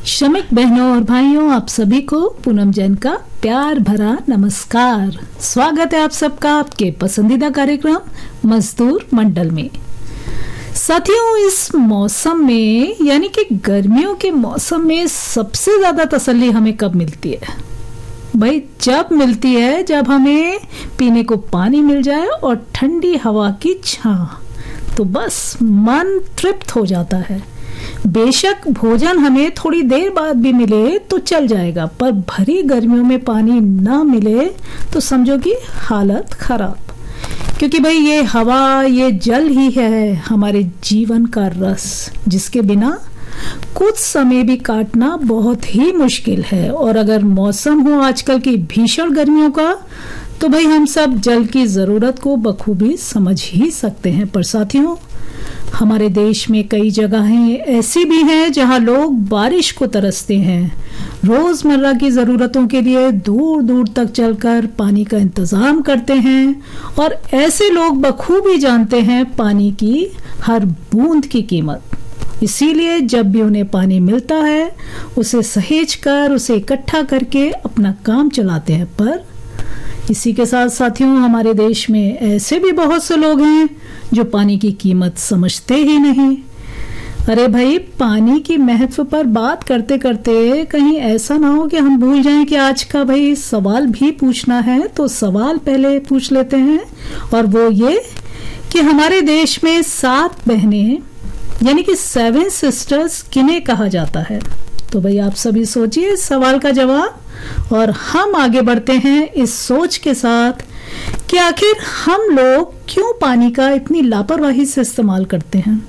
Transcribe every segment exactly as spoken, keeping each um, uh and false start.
श्रमिक बहनों और भाइयों, आप सभी को पूनम जैन का प्यार भरा नमस्कार। स्वागत है आप सबका आपके पसंदीदा कार्यक्रम मजदूर मंडल में। साथियों, इस मौसम में यानी कि गर्मियों के मौसम में सबसे ज्यादा तसल्ली हमें कब मिलती है? भाई जब मिलती है जब हमें पीने को पानी मिल जाए और ठंडी हवा की छां, तो बस मन तृप्त हो जाता है। बेशक भोजन हमें थोड़ी देर बाद भी मिले तो चल जाएगा, पर भरी गर्मियों में पानी ना मिले तो समझो कि हालत खराब। क्योंकि भाई ये हवा, ये जल ही है हमारे जीवन का रस, जिसके बिना कुछ समय भी काटना बहुत ही मुश्किल है। और अगर मौसम हो आजकल की भीषण गर्मियों का, तो भाई हम सब जल की जरूरत को बखूबी समझ ही सकते हैं। पर साथियों, हमारे देश में कई जगहें ऐसी भी हैं जहां लोग बारिश को तरसते हैं। रोजमर्रा की जरूरतों के लिए दूर दूर तक चलकर पानी का इंतजाम करते हैं, और ऐसे लोग बखूबी जानते हैं पानी की हर बूंद की कीमत। इसीलिए जब भी उन्हें पानी मिलता है, उसे सहेज कर, उसे इकट्ठा करके अपना काम चलाते हैं। पर इसी के साथ साथियों, हमारे देश में ऐसे भी बहुत से लोग हैं जो पानी की कीमत समझते ही नहीं। अरे भाई, पानी की महत्व पर बात करते करते कहीं ऐसा ना हो कि हम भूल जाएं कि आज का भाई सवाल भी पूछना है। तो सवाल पहले पूछ लेते हैं, और वो ये कि हमारे देश में सात बहनें यानी कि सेवन सिस्टर्स किन्हें कहा जाता है? तो भाई आप सभी सोचिए इस सवाल का जवाब, और हम आगे बढ़ते हैं इस सोच के साथ कि आखिर हम लोग क्यों पानी का इतनी लापरवाही से इस्तेमाल करते हैं।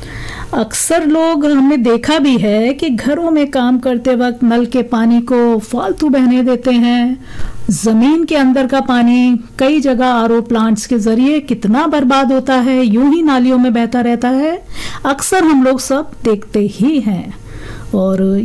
अक्सर लोग, हमने देखा भी है कि घरों में काम करते वक्त नल के पानी को फालतू बहने देते हैं। जमीन के अंदर का पानी कई जगह आरओ प्लांट्स के जरिए कितना बर्बाद होता है, यूं ही नालियों में बहता रहता है। अक्सर हम लोग सब देखते ही हैं। और